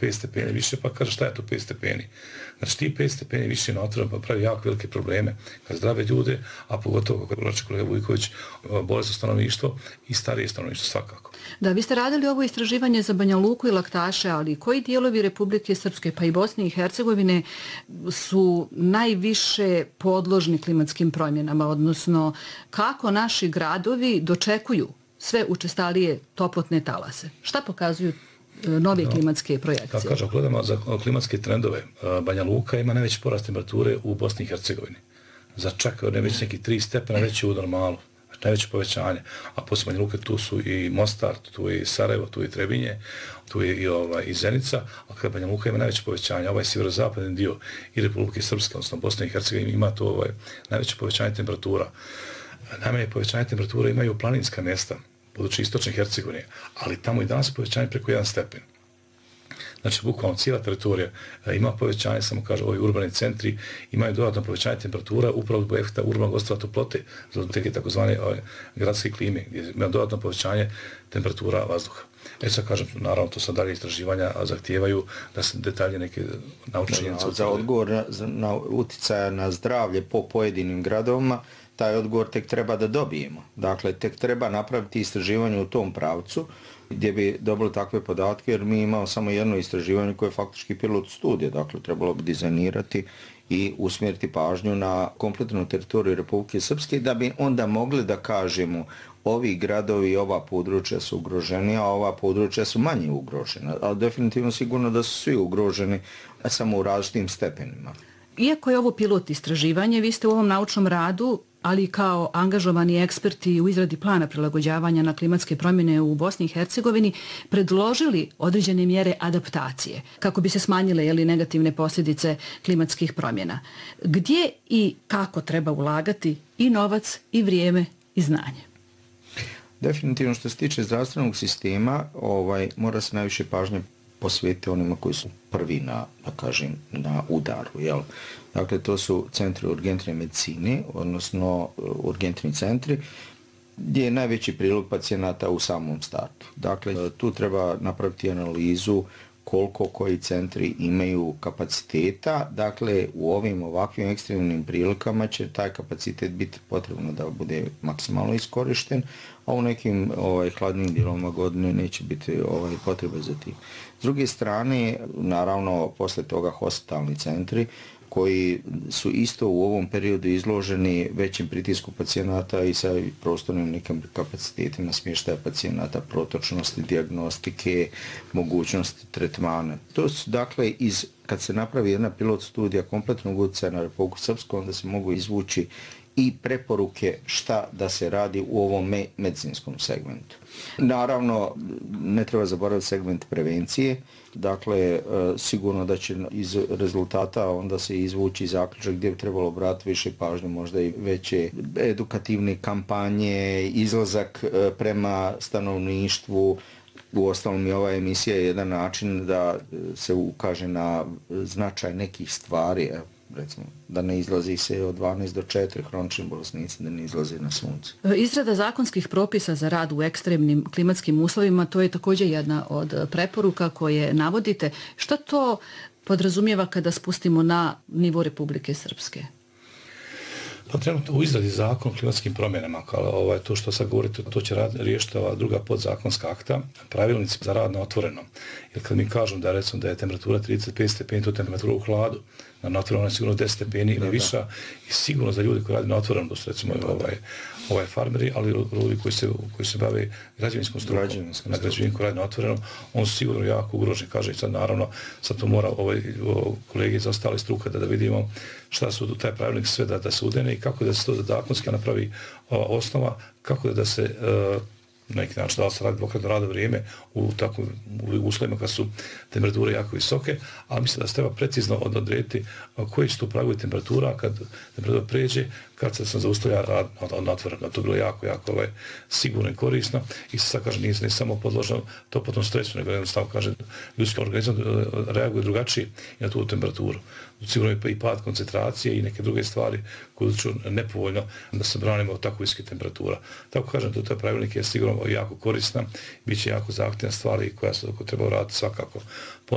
5 stepeni više, pa kaže šta je to 5 stepeni. Znači ti 5 stepeni više na otvorenom pa pravi jako velike probleme kad zdrave ljude, a pogotovo kako je kolega Vujković, bolesno stanovništvo i starije stanovništvo svakako. Da, vi ste radili ovo istraživanje za Banja Luku i Laktaše, ali koji dijelovi Republike Srpske pa i Bosne i Hercegovine su najviše podložni klimatskim promjenama, odnosno kako naši gradovi dočekuju sve učestalije toplotne talase? Šta pokazuju nove klimatske projekcije? Kako kažem, gledamo za klimatske trendove. Banja Luka ima najveći porast temperature u Bosni i Hercegovini. Za čak već neki 3 stepena veći u normalu. Najveće povećanje. A poslije Banja Luke tu su i Mostar, tu je i Sarajevo, tu je i Trebinje, tu je i Zenica, a kada Banja Luka ima najveće povećanje, ovaj sjeverozapadni dio i Republike Srpske, odnosno Bosne i Hercegovine, ima to najveće povećanje temperatura. Najmanje povećanje temperatura imaju planinska mjesta, budući istočne Hercegovine, ali tamo i danas povećanje preko 1 stepen. Znači, bukvalno cijela teritorija ima povećanje, samo kaže, ovi urbani centri imaju dodatno povećanje temperatura upravo zbog efekta urbanog ostrva toplote, zbog te takozvane gradske klime, gdje ima dodatno povećanje temperatura vazduha. Sad kažem, naravno, to sad dalje istraživanja zahtijevaju da se detalje neke naučenje. Za odgovor na uticaja na zdravlje po pojedinim gradovima, taj odgovor tek treba da dobijemo. Dakle, tek treba napraviti istraživanje u tom pravcu gdje bi dobili takve podatke, jer mi imamo samo jedno istraživanje koje je faktički pilot studija. Dakle, trebalo bi dizajnirati i usmjeriti pažnju na kompletnu teritoriju Republike Srpske da bi onda mogli da kažemo ovi gradovi i ova područja su ugroženi, a ova područja su manje ugrožena. Ali definitivno sigurno da su svi ugroženi, samo u različitim stepenima. Iako je ovo pilot istraživanje, vi ste u ovom naučnom radu, ali kao angažovani eksperti u izradi plana prilagođavanja na klimatske promjene u Bosni i Hercegovini, predložili određene mjere adaptacije kako bi se smanjile negativne posljedice klimatskih promjena. Gdje i kako treba ulagati i novac, i vrijeme, i znanje? Definitivno što se tiče zdravstvenog sistema, mora se najviše pažnje posvetiti onima koji su prvi na udaru. Jel? Dakle, to su centri urgentne medicine, odnosno urgentni centri, gdje je najveći prilog pacijenata u samom startu. Dakle, tu treba napraviti analizu koliko koji centri imaju kapaciteta. Dakle, u ovim ovakvim ekstremnim prilikama će taj kapacitet biti potrebno da bude maksimalno iskorišten, a u nekim hladnim dijelovima godine neće biti potrebe za tim. S druge strane, naravno, posle toga hospitalni centri koji su isto u ovom periodu izloženi većim pritisku pacijenata i sa prostornim nekim kapacitetima smještaja pacijenata, protočnosti, dijagnostike, mogućnosti tretmana. To su, dakle, kad se napravi jedna pilot studija kompletnog utjecaja na Republiku Srpsku, onda se mogu izvući i preporuke šta da se radi u ovom medicinskom segmentu. Naravno, ne treba zaboraviti segment prevencije. Dakle, sigurno da će iz rezultata onda se izvući zaključak gdje bi trebalo obratiti više pažnje, možda i veće edukativne kampanje, izlazak prema stanovništvu. Uostalom i ova emisija je jedan način da se ukaže na značaj nekih stvari, recimo, da ne izlazi se od 12 do 4 hronični bolesnici, da ne izlazi na sunce. Izrada zakonskih propisa za rad u ekstremnim klimatskim uslovima, to je također jedna od preporuka koje navodite. Što to podrazumijeva kada spustimo na nivo Republike Srpske? Pa trenutno u izradi zakon o klimatskim promjenama, kao to što sad govorite, to će riješiti ova druga podzakonska akta, pravilnici za rad na otvorenom. Jer kad mi kažem da recimo da je temperatura 35 stepeni, to je temperatura u hladu, na otvorenom je sigurno 10 stepeni ili viša i sigurno za ljudi koji radi na otvorenom, to su recimo farmeri, ali ljudi koji se bave građevinskom strukom, na građevinu koji radi na otvorenom, on su sigurno jako ugroženi. Kaže i sad naravno, sad to mora kolege iz ostale struka da vidimo šta su taj pravilnik sve da se udene i kako da se to zakonski napravi osnova, kako da se na neki način da se radi dvokratno radno vrijeme u takvim uslovima kad su temperature jako visoke, ali mislim da se treba precizno odrediti koji su to pragovi temperatura kad temperatura pređe, kad se zaustavlja rad na otvorenom. To je bilo jako sigurno i korisno i sad kažem, nije samo podloženo toplotnom stresu, nego jednostavno kažem, ljudski organizam reaguje drugačije i na tu temperaturu. Sigurno je i pad koncentracije i neke druge stvari koje uču nepovoljno da se branimo od tako viske temperatura. Tako kažem, taj pravilnik je sigurno jako korisna, bit će jako zahtjevna stvari koja se treba uraditi svakako.